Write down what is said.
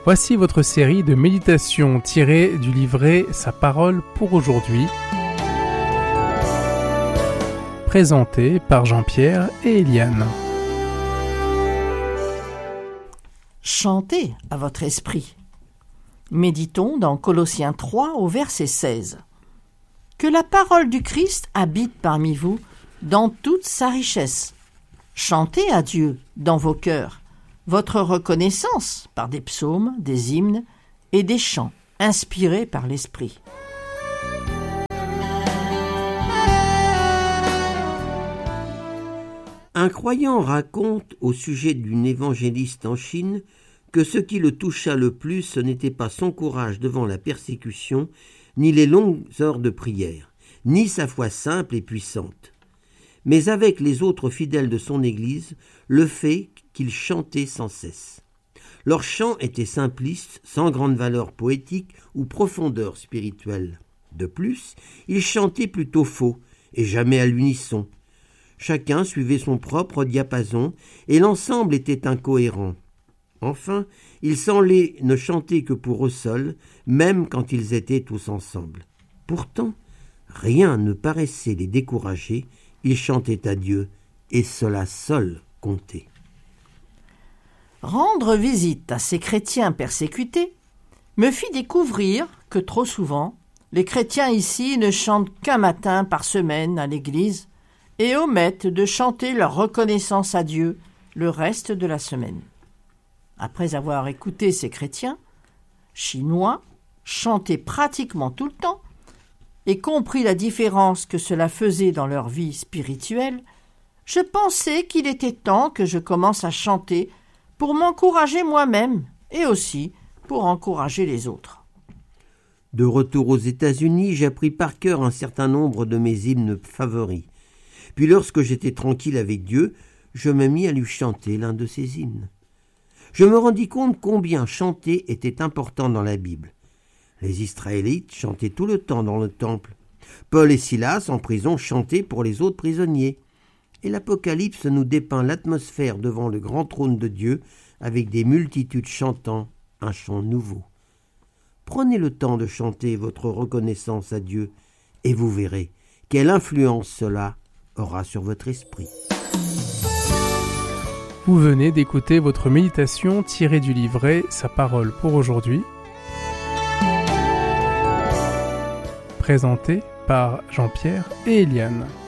Voici votre série de méditations tirées du livret Sa parole pour aujourd'hui, présentée par Jean-Pierre et Eliane. Chantez à votre esprit. Méditons dans Colossiens 3 au verset 16. Que la parole du Christ habite parmi vous dans toute sa richesse. Chantez à Dieu dans vos cœurs votre reconnaissance par des psaumes, des hymnes et des chants inspirés par l'Esprit. Un croyant raconte au sujet d'une évangéliste en Chine que ce qui le toucha le plus, ce n'était pas son courage devant la persécution, ni les longues heures de prière, ni sa foi simple et puissante, mais avec les autres fidèles de son Église, le fait qu'ils chantaient sans cesse. Leur chant était simpliste, sans grande valeur poétique ou profondeur spirituelle. De plus, ils chantaient plutôt faux, et jamais à l'unisson. Chacun suivait son propre diapason, et l'ensemble était incohérent. Enfin, ils semblaient ne chanter que pour eux seuls, même quand ils étaient tous ensemble. Pourtant, rien ne paraissait les décourager, ils chantaient à Dieu, et cela seul comptait. Rendre visite à ces chrétiens persécutés me fit découvrir que trop souvent, les chrétiens ici ne chantent qu'un matin par semaine à l'église et omettent de chanter leur reconnaissance à Dieu le reste de la semaine. Après avoir écouté ces chrétiens, chinois, chanter pratiquement tout le temps, et compris la différence que cela faisait dans leur vie spirituelle, je pensais qu'il était temps que je commence à chanter pour m'encourager moi-même et aussi pour encourager les autres. De retour aux États-Unis, j'appris par cœur un certain nombre de mes hymnes favoris. Puis lorsque j'étais tranquille avec Dieu, je me mis à lui chanter l'un de ces hymnes. Je me rendis compte combien chanter était important dans la Bible. Les Israélites chantaient tout le temps dans le temple. Paul et Silas, en prison, chantaient pour les autres prisonniers. Et l'Apocalypse nous dépeint l'atmosphère devant le grand trône de Dieu avec des multitudes chantant un chant nouveau. Prenez le temps de chanter votre reconnaissance à Dieu et vous verrez quelle influence cela aura sur votre esprit. Vous venez d'écouter votre méditation tirée du livret Sa parole pour aujourd'hui, présentée par Jean-Pierre et Eliane.